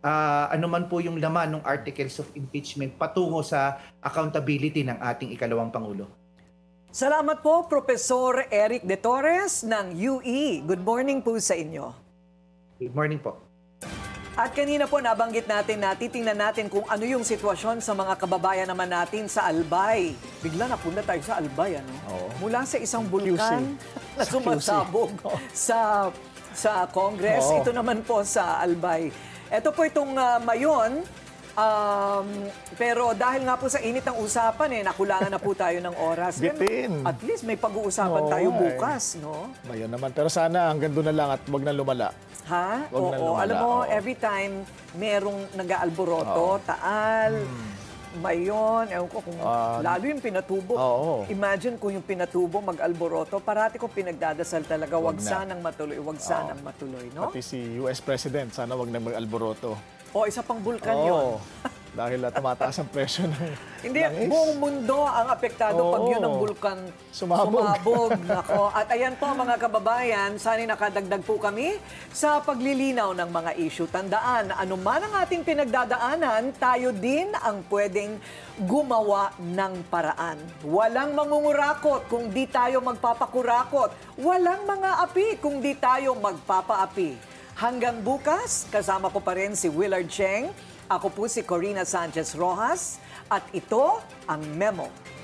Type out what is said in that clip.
ano man po yung laman ng articles of impeachment patungo sa accountability ng ating ikalawang Pangulo. Salamat po, Professor Eric De Torres ng UE. Good morning po sa inyo. Good morning po. At kanina po nabanggit natin na titingnan natin kung ano yung sitwasyon sa mga kababayan naman natin sa Albay. Bigla napunta tayo sa Albay, ano? Oo. Mula sa isang QC. bulkan na Sa QC. sumasabog sa Congress. Oo. Ito naman po sa Albay. Ito po itong Mayon. Pero dahil nga po sa init ng usapan, nakulangan na po tayo ng oras. Bitin. At least may pag-uusapan Oo, tayo ay. bukas, no? Ayun naman. Pero sana hanggang doon na lang at wag na lumala. Ha? Wag na Oo. lumala, Alam mo, oo. every time merong nag-aalboroto, Taal, Mayon, ewan ko kung lalo yung Pinatubo. Oo. Imagine kung yung Pinatubo mag-alboroto, parati ko pinagdadasal talaga, wag Wag na. sanang matuloy, wag sanang matuloy, no? Pati si US President, sana wag na mag-alboroto. O, isa pang bulkan yun. Oo. Dahil tumataas ang presyo ng Hindi, langis. buong mundo ang apektado pag Oo. yun ang bulkan Sumabog. Nako. At ayan po mga kababayan, sana'y nakadagdag po kami sa paglilinaw ng mga issue. Tandaan, ano man ang ating pinagdadaanan, tayo din ang pwedeng gumawa ng paraan. Walang mangungurakot kung di tayo magpapakurakot. Walang mga api kung di tayo magpapaapi. Hanggang bukas, kasama ko pa rin si Willard Cheng. Ako po si Corina Sanchez Rojas at ito ang Memo.